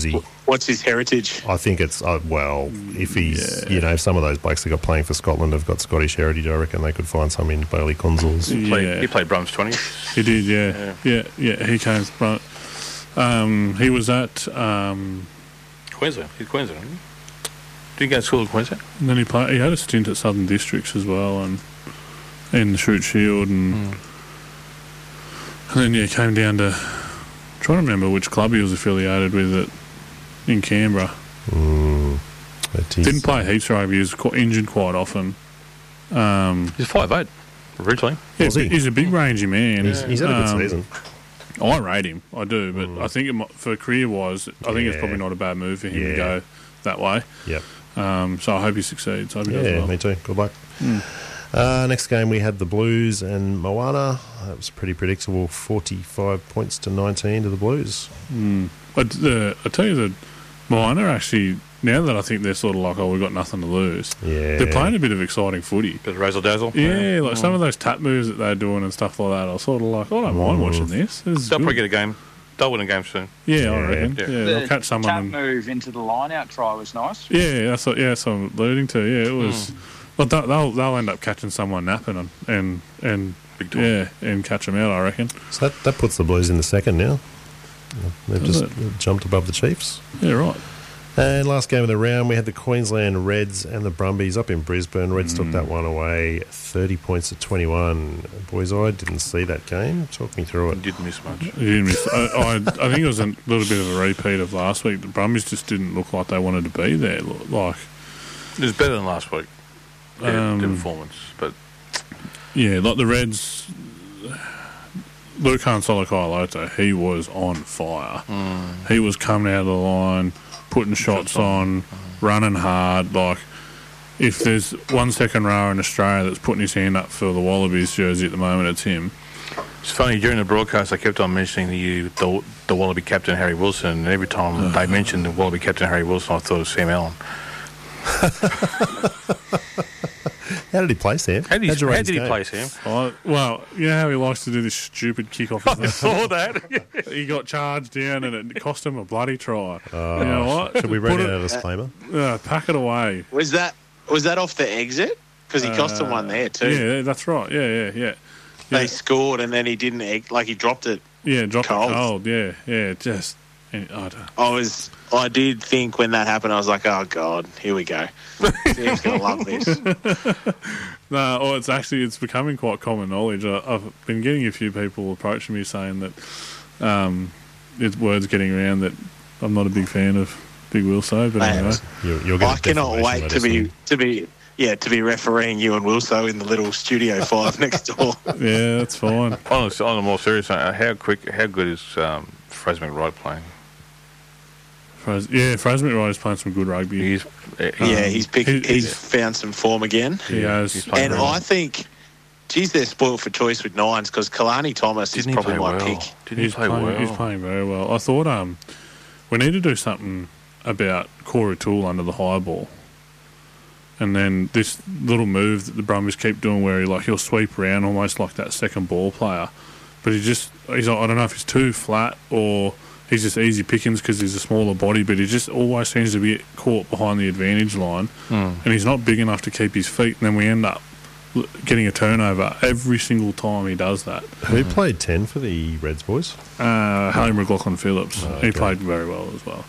What's his heritage? I think it's, if he's, if some of those blokes that got playing for Scotland have got Scottish heritage, I reckon they could find some in Bailey Consuls. He played Brums 20. He did, yeah. He came from he was at Queensland. He's Queensland, isn't he? Did he go to school in Queensland? And then he had a stint at Southern Districts as well, and in the Shute Shield, and then came down to trying to remember which club he was affiliated with in Canberra. Didn't play heaps rugby. He was injured quite often. He's 5'8", originally. Yeah, he's a big rangy man. He's had a good season. I rate him, I do, but I think for career-wise, I think it's probably not a bad move for him to go that way. Yep. So I hope he succeeds. I hope he does well. Me too. Good luck. Next game we had the Blues and Moana. That was pretty predictable. 45 points to 19 to the Blues. But I tell you that Moana actually, now that I think they're sort of like, we've got nothing to lose, they're playing a bit of exciting footy. Bit of razzle-dazzle. Yeah, like some of those tap moves that they're doing and stuff like that, I was sort of like, I don't mind watching this. They'll probably get a game. They'll win a game soon. Yeah, I reckon. Yeah, they'll catch someone. Tap move into the line-out try was nice. Yeah, that's what I'm alluding to. Yeah, it was... Well, they'll end up catching someone napping and catch them out, I reckon. So that puts the Blues in the second now. They've just jumped above the Chiefs. Yeah, right. And last game of the round, we had the Queensland Reds and the Brumbies up in Brisbane. Reds took that one away, 30 points to 21. Boys, I didn't see that game. Talk me through it. You didn't miss much. You didn't miss. I think it was a little bit of a repeat of last week. The Brumbies just didn't look like they wanted to be there. Like, it was better than last week. The performance, but like the Reds, Lucan Solakailoto, he was on fire. He was coming out of the line, putting shots on, running hard. Like, if there's one second rower in Australia that's putting his hand up for the Wallabies jersey at the moment, it's him. It's funny, during the broadcast I kept on mentioning to you the Wallaby captain Harry Wilson, and every time they mentioned the Wallaby captain Harry Wilson I thought of Sam Allen. How did he play, Sam? How did he play, Sam? Well, you know how he likes to do this stupid kick-off? I saw that. He got charged down and it cost him a bloody try. You know what? Should we read out a disclaimer? Pack it away. Was that off the exit? Because he cost him one there too. Yeah, that's right. Yeah. They scored and then he didn't, he dropped it. Yeah, dropped cold. it cold. Yeah, just... I did think when that happened, I was like, oh, God, here we go. Sam's going to love this. It's becoming quite common knowledge. I've been getting a few people approaching me saying that it's words getting around that I'm not a big fan of Big Wilso, but anyway. I cannot wait to be refereeing you and Wilso in the little Studio 5 next door. Yeah, that's fine. On a more serious note, how good is Fraser McRoy playing? Fraser McRoy is playing some good rugby. He's found some form again. He has. And I think, they're spoiled for choice with nines because Kalani Thomas is probably my pick. He's playing very well. I thought we need to do something about Corey Toole under the high ball. And then this little move that the Brumbies keep doing where he'll sweep around almost like that second ball player. But he's I don't know if he's too flat or he's just easy pickings because he's a smaller body, but he just always seems to be caught behind the advantage line. And he's not big enough to keep his feet, and then we end up getting a turnover every single time he does that. Who played 10 for the Reds, boys? Harry McLaughlin-Phillips. He played very well as well.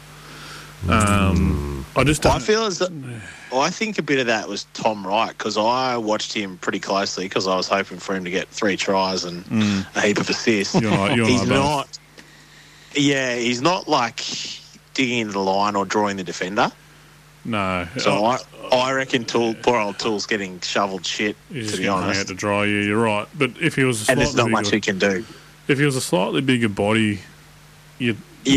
I think a bit of that was Tom Wright because I watched him pretty closely because I was hoping for him to get 3 tries and a heap of assists. He's not like digging into the line or drawing the defender. No. So I reckon poor old Toole's getting shoveled shit, to be honest. Out to dry, you're right. But if he was and there's not much he can do. If he was a slightly bigger body, his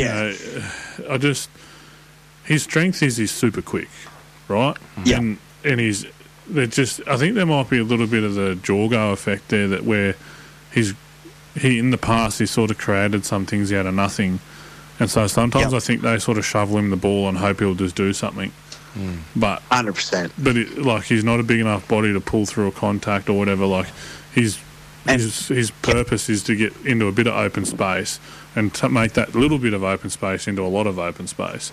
strength is he's super quick, right? Yeah. And I think there might be a little bit of the Jorgo effect there that where he in the past he sort of created some things out of nothing, and so sometimes I think they sort of shovel him the ball and hope he'll just do something. But 100%. But he's not a big enough body to pull through a contact or whatever. Like his purpose is to get into a bit of open space and to make that little bit of open space into a lot of open space.